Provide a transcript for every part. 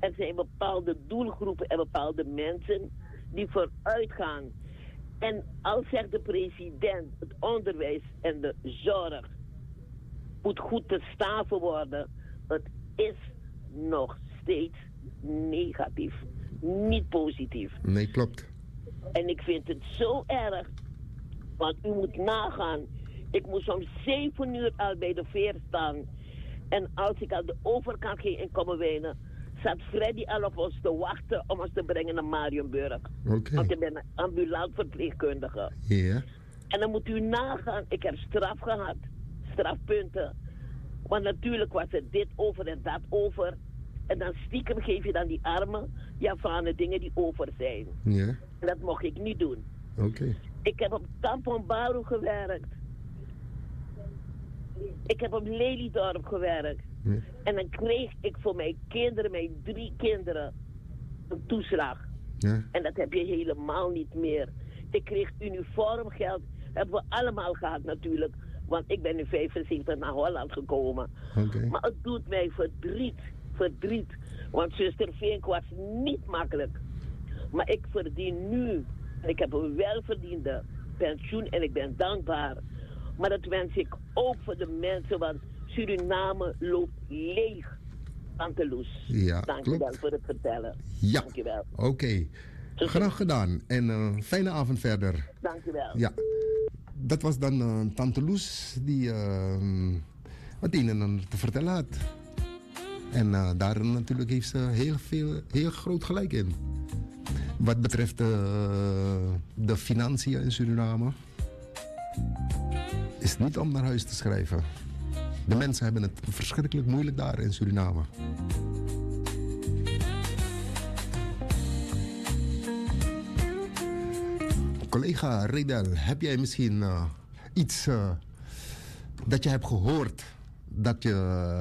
Er zijn bepaalde doelgroepen en bepaalde mensen die vooruit gaan. En als zegt de president, het onderwijs en de zorg moet goed te staven worden. Het is nog steeds negatief, niet positief. Nee, klopt. En ik vind het zo erg, want u moet nagaan. Ik moest om 7 uur al bij de veer staan. En als ik aan de overkant ging in Kommerwijnen, zat Freddy al op ons te wachten om ons te brengen naar Marienburg. Oké. Want ik ben een ambulant verpleegkundige. Ja. En dan moet u nagaan, ik heb straf gehad, strafpunten. Want natuurlijk was het dit over en dat over. En dan stiekem geef je dan die armen Javanen dingen die over zijn. Ja. En dat mocht ik niet doen. Oké. Ik heb op Tampon Baru gewerkt. Ik heb op Lelydorp gewerkt. Ja. En dan kreeg ik voor mijn kinderen, mijn 3 kinderen, een toeslag. Ja. En dat heb je helemaal niet meer. Ik kreeg uniformgeld. Hebben we allemaal gehad natuurlijk. Want ik ben in 75 naar Holland gekomen. Oké. Maar het doet mij verdriet. Verdriet. Want zuster Vink was niet makkelijk. Maar ik verdien nu. En ik heb een welverdiende pensioen en ik ben dankbaar. Maar dat wens ik ook voor de mensen, want Suriname loopt leeg. Tante Loes. Ja, Dank je wel klopt. voor het vertellen. Ja. Dank je wel. Oké. Graag gedaan. En fijne avond verder. Dank je wel. Ja. Dat was dan Tante Loes die wat een en ander te vertellen had. En daar natuurlijk heeft ze heel groot gelijk in. Wat betreft de financiën in Suriname, is het niet om naar huis te schrijven. De mensen hebben het verschrikkelijk moeilijk daar in Suriname. Collega Redel, heb jij misschien iets dat je hebt gehoord dat je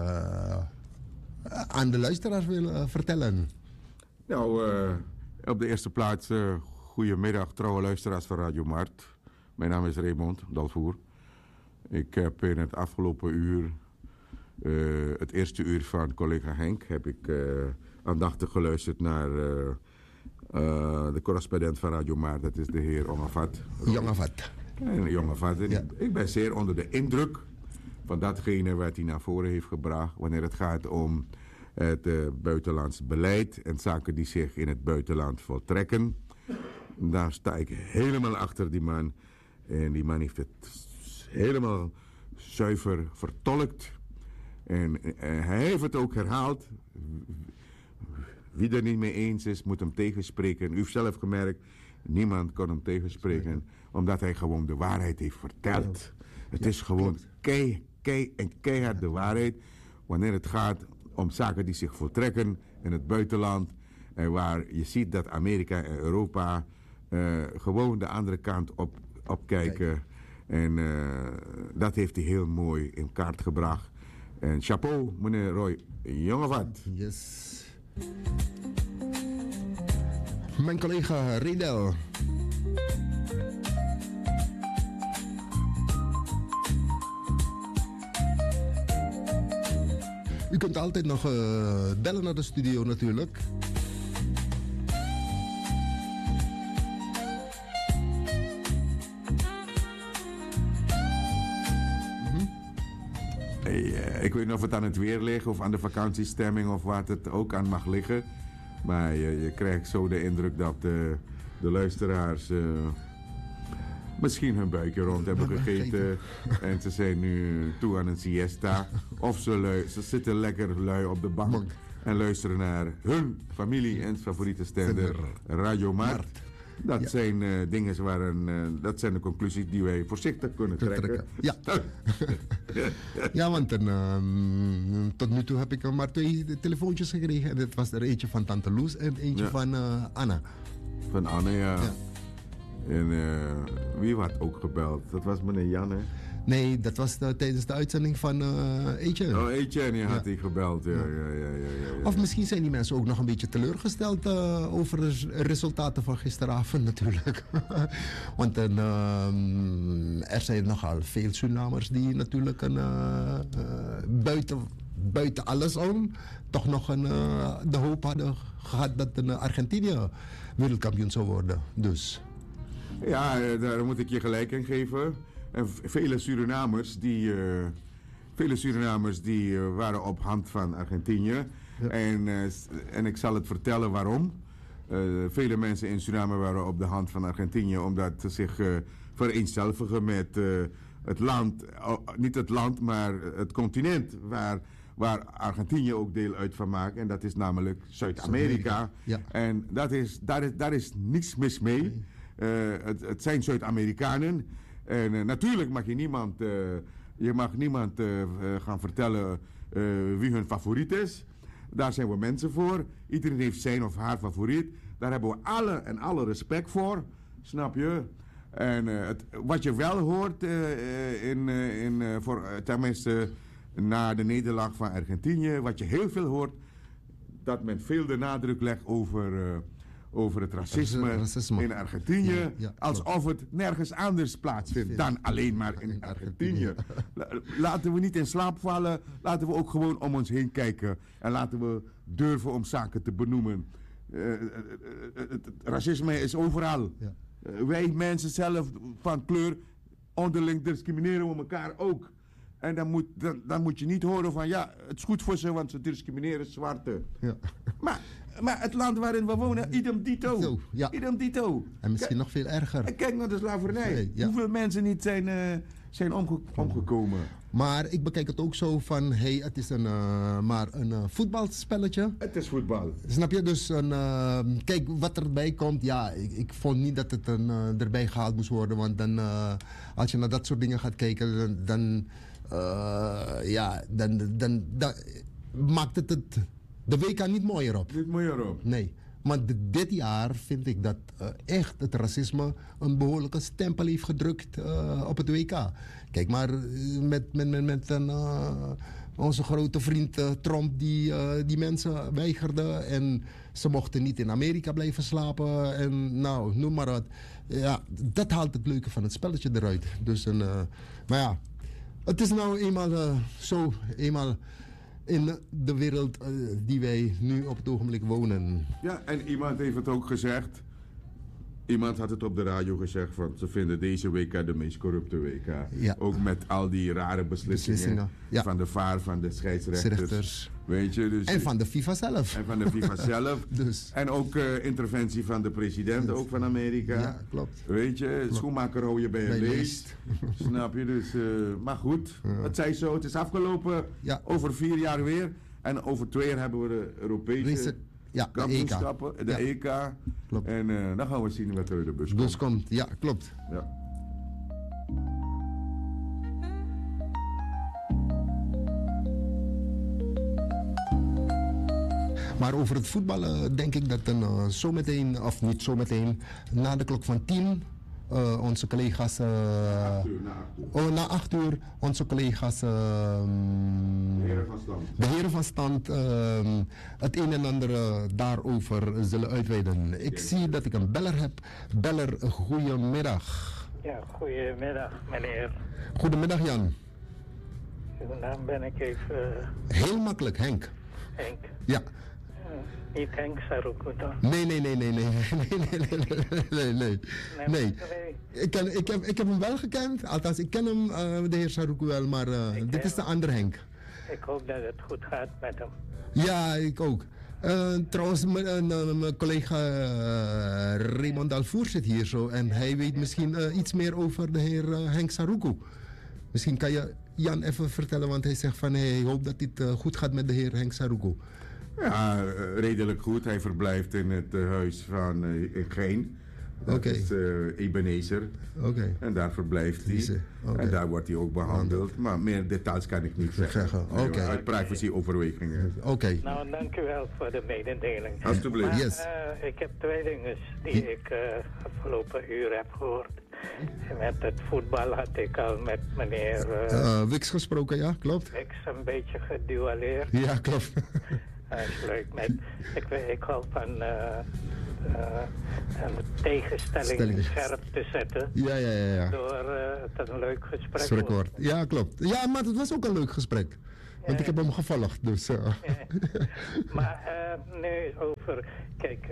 aan de luisteraars wil vertellen? Nou, op de eerste plaats, goedemiddag trouwe luisteraars van Radio Mart. Mijn naam is Raymond Dalvoer. Ik heb in het afgelopen uur, het eerste uur van collega Henk, heb ik aandachtig geluisterd naar de correspondent van Radio Mart. Dat is de heer Ongevat. Jongevat. Jongevat. Ja. Ik ben zeer onder de indruk van datgene wat hij naar voren heeft gebracht wanneer het gaat om het buitenlands beleid en zaken die zich in het buitenland voltrekken. Daar sta ik helemaal achter die man. En die man heeft het helemaal zuiver vertolkt. En hij heeft het ook herhaald. Wie er niet mee eens is, moet hem tegenspreken. U heeft zelf gemerkt, niemand kon hem tegenspreken. Omdat hij gewoon de waarheid heeft verteld. Het is gewoon keihard de waarheid. Wanneer het gaat om zaken die zich voltrekken in het buitenland. En waar je ziet dat Amerika en Europa gewoon de andere kant op kijken. En dat heeft hij heel mooi in kaart gebracht. En chapeau, meneer Roy Jongevat. Yes. Mijn collega Redel. U kunt altijd nog bellen naar de studio natuurlijk. Ik weet niet of het aan het weer ligt of aan de vakantiestemming of wat het ook aan mag liggen. Maar je krijgt zo de indruk dat de luisteraars misschien hun buikje rond hebben gegeten. En ze zijn nu toe aan een siesta. Of ze zitten lekker lui op de bank en luisteren naar hun familie en favoriete zender Radio Mart. Dat zijn dingen dat zijn de conclusies die wij voorzichtig kunnen trekken. Ja. Ja, want tot nu toe heb ik maar 2 telefoontjes gekregen. En dit was er eentje van Tante Loes en eentje van Anna. Van Anna, ja. En wie had ook gebeld? Dat was meneer Jan, hè? Nee, dat was tijdens de uitzending van Etienne. Oh, Etienne had hij gebeld. Ja. Of misschien zijn die mensen ook nog een beetje teleurgesteld over de resultaten van gisteravond natuurlijk. Want er zijn nogal veel Surinamers die natuurlijk buiten alles om toch nog de hoop hadden gehad dat Argentinië wereldkampioen zou worden. Dus. Ja, daar moet ik je gelijk in geven. En vele Surinamers die waren op hand van Argentinië. Ja. En ik zal het vertellen waarom. Vele mensen in Suriname waren op de hand van Argentinië omdat ze zich vereenzelvigen met het land, niet het land, maar het continent waar Argentinië ook deel uit van maakt. En dat is namelijk Zuid-Amerika. Ja. En daar is niets mis mee. Nee. Het zijn Zuid-Amerikanen. En natuurlijk mag je niemand gaan vertellen wie hun favoriet is. Daar zijn we mensen voor. Iedereen heeft zijn of haar favoriet. Daar hebben we alle respect voor. Snap je? En wat je wel hoort, tenminste na de nederlaag van Argentinië, wat je heel veel hoort, dat men veel de nadruk legt over het racisme in Argentinië. Ja, alsof het nergens anders plaatsvindt dan alleen maar in Argentinië. Laten we niet in slaap vallen. Laten we ook gewoon om ons heen kijken. En laten we durven om zaken te benoemen. Het racisme is overal. Ja. Wij mensen zelf van kleur onderling discrimineren we elkaar ook. En dan moet je niet horen van ja, het is goed voor ze, want ze discrimineren zwarte. Ja. Maar het land waarin we wonen, idem dito. Zo, ja. Idem dito. En misschien nog veel erger. Kijk naar de slavernij. Nee, ja. Hoeveel mensen niet zijn omgekomen. Maar ik bekijk het ook zo van, het is maar een voetbalspelletje. Het is voetbal. Snap je? Dus kijk, wat erbij komt, ja, ik vond niet dat het erbij gehaald moest worden. Want dan, als je naar dat soort dingen gaat kijken, dan maakt het de WK niet mooier op. Niet mooier op? Nee. Maar dit jaar vind ik dat echt het racisme een behoorlijke stempel heeft gedrukt op het WK. Kijk maar met onze grote vriend Trump die mensen weigerde. En ze mochten niet in Amerika blijven slapen. En nou, noem maar wat. Ja, dat haalt het leuke van het spelletje eruit. Dus maar ja, het is nou eenmaal in de wereld die wij nu op het ogenblik wonen. Ja, en iemand heeft het ook gezegd. Iemand had het op de radio gezegd van ze vinden deze WK de meest corrupte WK. Ja. Ook met al die rare beslissingen. Ja. Van de VAR, van de scheidsrechters. Weet je, dus, en van de FIFA zelf. Dus. En ook interventie van de president, ook van Amerika. Ja, klopt. Weet je, klopt. Schoenmaker hou je bij een leest. Snap je, dus maar goed. Het zij zo, het is afgelopen. Ja. Over 4 jaar weer. En over 2 jaar hebben we de Europese kampioenschappen, de EK. Klopt. En dan gaan we zien wat er in de bus komt. Dus komt, ja, klopt. Ja. Maar over het voetballen denk ik dat zometeen, of niet zometeen, na de klok van 10... onze collega's... na 8 uur onze collega's... de heren van stand het een en ander daarover zullen uitweiden. Ik zie dat ik een beller heb. Beller, goedemiddag. Ja, goedemiddag meneer. Goedemiddag Jan. Uw naam ben ik even... Heel makkelijk, Henk. Henk? Ja. Niet Henk Saruku dan? Nee. Ik heb hem wel gekend. Althans, ik ken hem, de heer Saruku wel, maar dit is de andere Henk. Ik hoop dat het goed gaat met hem. Ja, ik ook. Trouwens, mijn collega Raymond Dalvoer zit hier zo en hij weet misschien iets meer over de heer Henk Saruku. Misschien kan je Jan even vertellen, want hij zegt van hij hoopt dat dit goed gaat met de heer Henk Saruku. Ja, redelijk goed. Hij verblijft in het huis van Geen. Dat is Ebenezer. En daar verblijft hij. En daar wordt hij ook behandeld. Maar meer details kan ik niet zeggen. Uit privacy-overwegingen. Nou, dank u wel voor de mededeling. Alsjeblieft. Maar, ik heb 2 dingen die ik afgelopen uur heb gehoord. Met het voetbal had ik al met meneer... Wix gesproken, ja, klopt. Wix een beetje gedualeerd. Ja, klopt. Dat is leuk. Ik hou van een tegenstelling scherp te zetten. Ja. Door het een leuk gesprek wordt. Ja, klopt. Ja, maar het was ook een leuk gesprek. Want ik heb hem gevolgd, dus... Maar nu over... Kijk,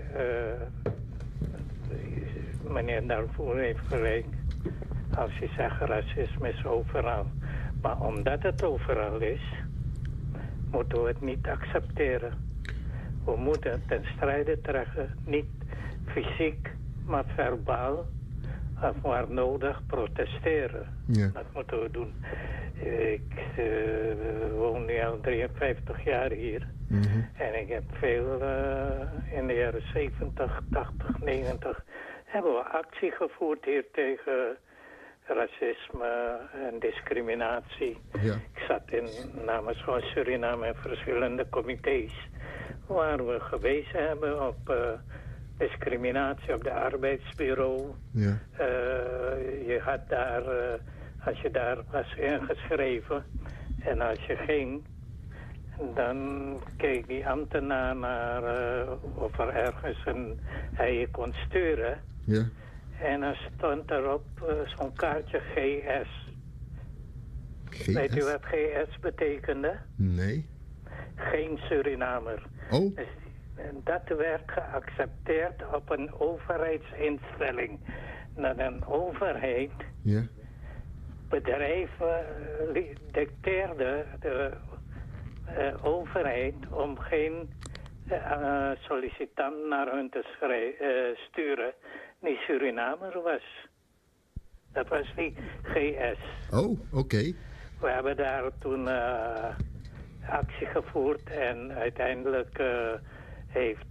meneer daarvoor heeft gelijk. Als je zegt racisme is overal. Maar omdat het overal is, moeten we het niet accepteren. We moeten ten strijde trekken, niet fysiek, maar verbaal. Of waar nodig protesteren. Ja. Dat moeten we doen. Ik woon nu al 53 jaar hier. En ik heb veel in de jaren 70, 80, 90... hebben we actie gevoerd hier tegen racisme en discriminatie. Ja. Ik zat namens van Suriname in verschillende comité's waar we gewezen hebben op discriminatie op de arbeidsbureau. Ja. Je had daar, als je daar was ingeschreven en als je ging, dan keek die ambtenaar naar of er ergens hij je kon sturen. Ja. En dan stond erop zo'n kaartje GS. GS? Weet u wat GS betekende? Nee. Geen Surinamer. Oh. Dus dat werd geaccepteerd op een overheidsinstelling. Dat een overheid, Ja. bedrijven dicteerde de overheid om geen sollicitant naar hun te sturen die Surinamer was. Dat was die GS. Oh, oké. We hebben daar toen actie gevoerd en uiteindelijk heeft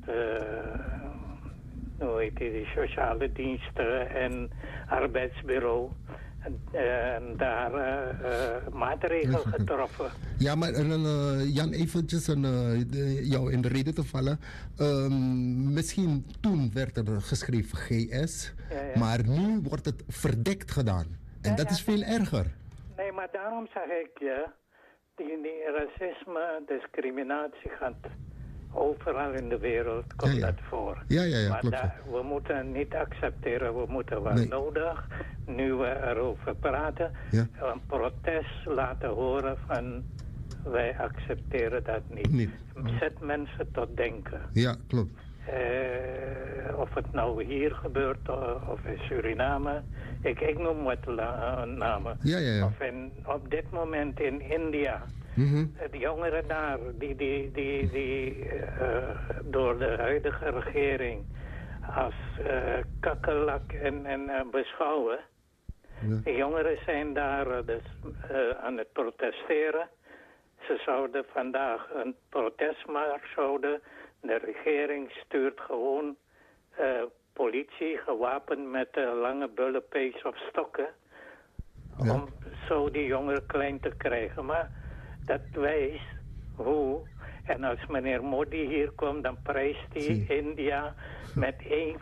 hoe heet die sociale diensten en arbeidsbureau en daar maatregelen getroffen. Ja, maar Jan, eventjes jou in de reden te vallen. Misschien toen werd er geschreven GS, Ja. maar nu wordt het verdekt gedaan. En dat is veel erger. Nee, maar daarom zeg ik je, die racisme, discriminatie gaat overal in de wereld, komt dat voor. Ja, maar klopt. we moeten het niet accepteren, we moeten wat nodig, nu we erover praten, een protest laten horen van wij accepteren dat niet. Zet mensen tot denken. Ja, klopt. Of het nou hier gebeurt of in Suriname. Ik noem wat namen. Ja. Of op dit moment in India. De jongeren daar die door de huidige regering als kakkelak en beschouwen. Ja. De jongeren zijn daar dus aan het protesteren. Ze zouden vandaag een protestmars houden. De regering stuurt gewoon politie gewapend met lange bullenpees of stokken. Ja. Om zo die jongeren klein te krijgen. Maar dat wijst hoe. En als meneer Modi hier komt, dan prijst hij India met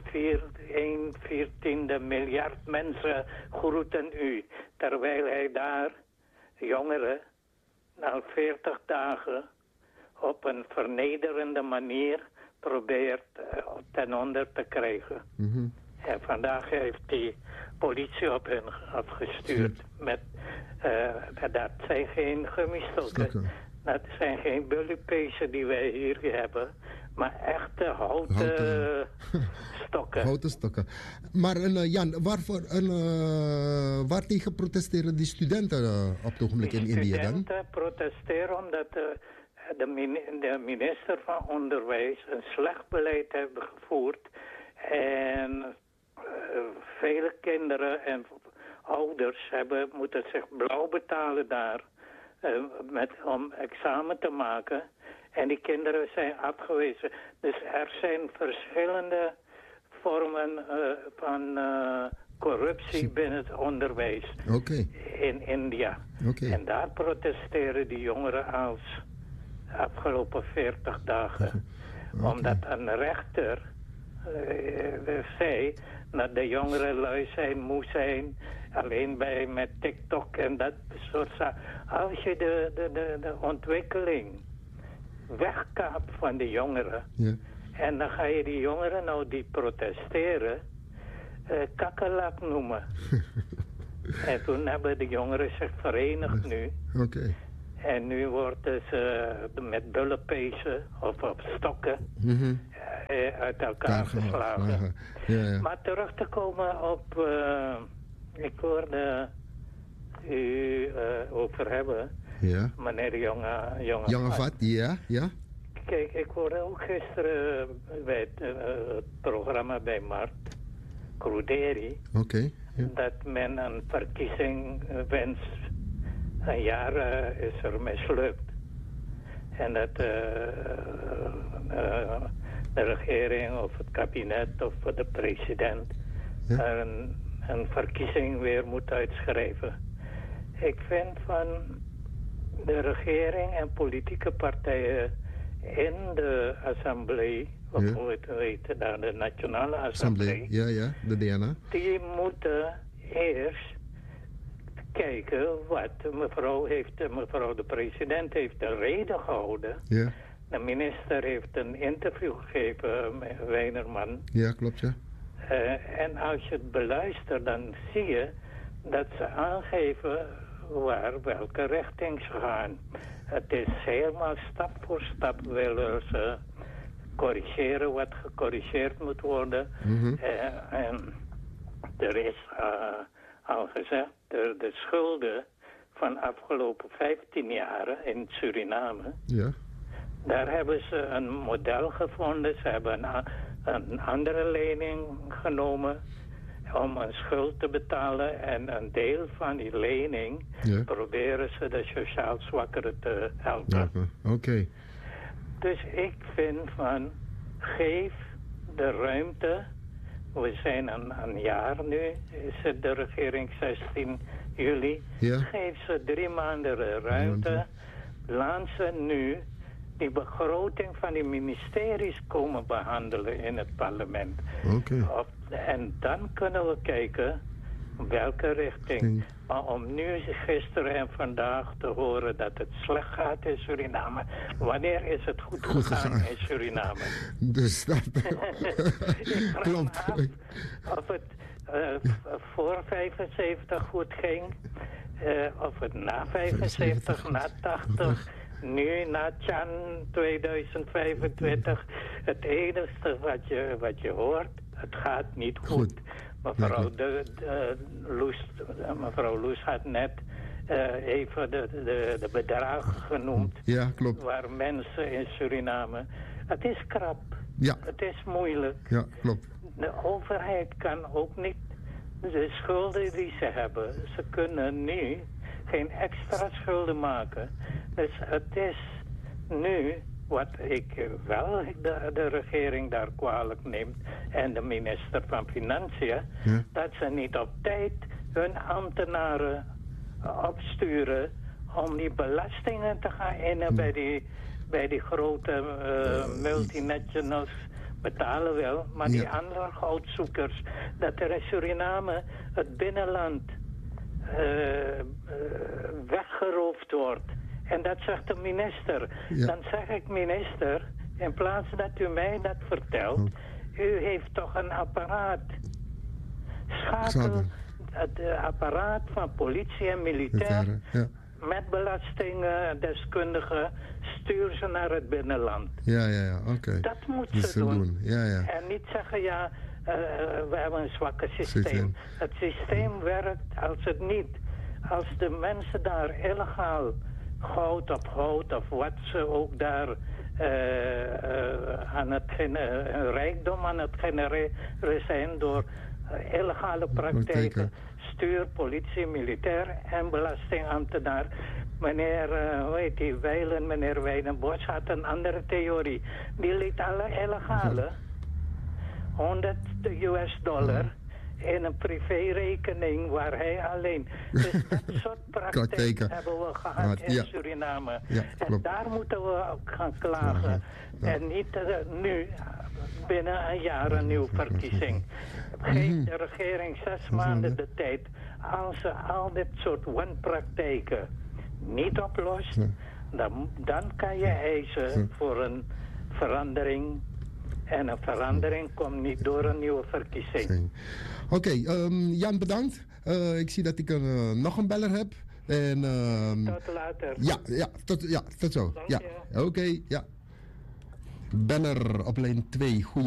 1/14 miljard mensen groeten u. Terwijl hij daar jongeren na 40 dagen op een vernederende manier probeert ten onder te krijgen. En vandaag heeft die politie op hen afgestuurd. Dat zijn geen gummistokken. Dat zijn geen bullenpezen die wij hier hebben. Maar echte houten stokken. Houten stokken. Maar Jan, waartegen protesteren die studenten op het ogenblik in India dan? Studenten protesteren omdat de minister van Onderwijs een slecht beleid heeft gevoerd. En vele kinderen en ouders moeten zich blauw betalen daar om examen te maken. En die kinderen zijn afgewezen. Dus er zijn verschillende vormen van corruptie binnen het onderwijs in India. En daar protesteren die jongeren als afgelopen 40 dagen. Omdat een rechter zei dat de jongeren lui zijn, moe zijn, alleen met TikTok en dat soort zaken. Als je de ontwikkeling wegkaapt van de jongeren, en dan ga je die jongeren nou die protesteren, kakkelak noemen. En toen hebben de jongeren zich verenigd nu. En nu worden ze met bullenpezen of op stokken uit elkaar geslagen. Ja. Maar terug te komen op... ik hoorde u over hebben, meneer Jonge Vat, ja. Kijk, ik hoorde ook gisteren bij het programma bij Mart Cruderi... dat men een verkiezing wenst. Een jaar is er mislukt. En dat de regering of het kabinet of de president een verkiezing weer moet uitschrijven. Ik vind van de regering en politieke partijen in de assemblee, of hoe het heet, de Nationale Assemblee, de DNA. Die moeten eerst kijken wat mevrouw de president heeft een reden gehouden. Ja. De minister heeft een interview gegeven, Weinerman. Ja, klopt, ja. En als je het beluistert, dan zie je dat ze aangeven welke richting ze gaan. Het is helemaal stap voor stap willen ze corrigeren wat gecorrigeerd moet worden. En er is al gezegd, de schulden van de afgelopen 15 jaar in Suriname... Ja. Daar hebben ze een model gevonden. Ze hebben een andere lening genomen om een schuld te betalen. En een deel van die lening proberen ze de sociaal zwakkeren te helpen. Oké. Dus ik vind van, geef de ruimte. We zijn een jaar nu, is het de regering 16 juli. Ja. Geef ze 3 maanden ruimte. Laat ze nu die begroting van die ministeries komen behandelen in het parlement. Oké. En dan kunnen we kijken welke richting. Maar om nu gisteren en vandaag te horen dat het slecht gaat in Suriname. Wanneer is het goed gegaan in Suriname? Dus dat... Klopt. Of het voor 75 goed ging. Of het na 75, na 80... Nu, na Chan 2025, het enige wat je hoort, het gaat niet goed. Mevrouw Loes had net even de bedragen genoemd. Ja, klopt. Waar mensen in Suriname... Het is krap. Ja. Het is moeilijk. Ja, klopt. De overheid kan ook niet de schulden die ze hebben. Ze kunnen nu geen extra schulden maken. Dus het is nu wat ik wel de regering daar kwalijk neemt en de minister van Financiën, dat ze niet op tijd hun ambtenaren opsturen om die belastingen te gaan innen bij die grote multinationals. Betalen wel, maar die andere goudzoekers, dat er in Suriname het binnenland weggeroofd wordt. En dat zegt de minister. Ja. Dan zeg ik, minister, in plaats dat u mij dat vertelt, u heeft toch een apparaat. Schakel het apparaat van politie en militair met belastingdeskundigen, stuur ze naar het binnenland. Ja, oké. Dat moet ze doen. Ja. En niet zeggen, we hebben een zwakke systeem. Het systeem werkt als het niet. Als de mensen daar illegaal goud of wat ze ook daar rijkdom aan het genereren zijn door illegale praktijken. Stuur politie, militair en belastingambtenaar. Meneer Weidenbos had een andere theorie. Die liet alle illegale $100 in een privérekening waar hij alleen... Dus dat soort praktijken hebben we gehad in Suriname. Ja, en daar moeten we ook gaan klagen. En niet nu, binnen een jaar een nieuwe verkiezing. Geef de regering 6 maanden de tijd. Als ze al dit soort wanpraktijken niet oplost, dan kan je eisen voor een verandering. En een verandering komt niet door een nieuwe verkiezing. Oké, Jan, bedankt. Ik zie dat ik nog een beller heb. En, Tot later. tot zo. Dank Ja, je. oké, ja. Banner op lijn 2.